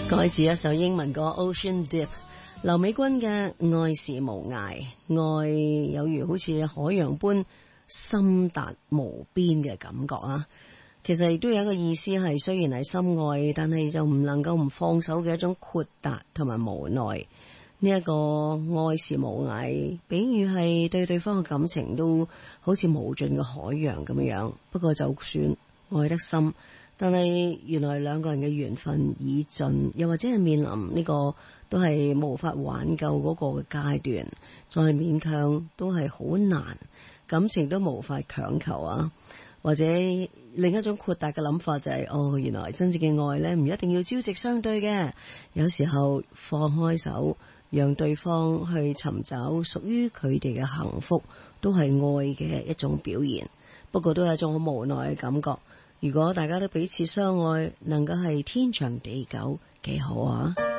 改自一首英文歌 Ocean Deep， 劉美君嘅愛是無涯，愛有如好似海洋般深達無邊嘅感覺啊！其實亦都有一個意思係，雖然係深愛，但係就唔能夠唔放手嘅一種豁達同埋無奈。呢一個愛是無涯，比喻係對對方嘅感情都好似無盡嘅海洋咁樣。不過就算愛得深，但係原來兩個人嘅緣分已盡，又或者係面臨呢個都係無法挽救嗰個嘅階段，再勉強都係好難，感情都無法強求啊！或者另一種豁達嘅諗法就係，原來真正嘅愛呢，唔一定要朝夕相對嘅，有時候放開手，讓對方去尋找屬於佢哋嘅幸福，都係愛嘅一種表現。不過都係一種好無奈嘅感覺。如果大家都彼此相愛，能夠係天長地久，幾好啊！